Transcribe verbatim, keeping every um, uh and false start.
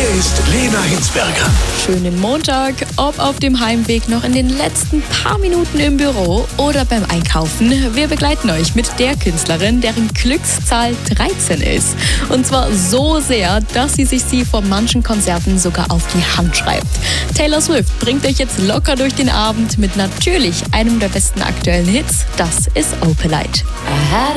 ist Lena Hinsberger. Schönen Montag, ob auf dem Heimweg noch in den letzten paar Minuten im Büro oder beim Einkaufen. Wir begleiten euch mit der Künstlerin, deren Glückszahl dreizehn ist. Und zwar so sehr, dass sie sich sie vor manchen Konzerten sogar auf die Hand schreibt. Taylor Swift bringt euch jetzt locker durch den Abend mit natürlich einem der besten aktuellen Hits. Das ist Opalite.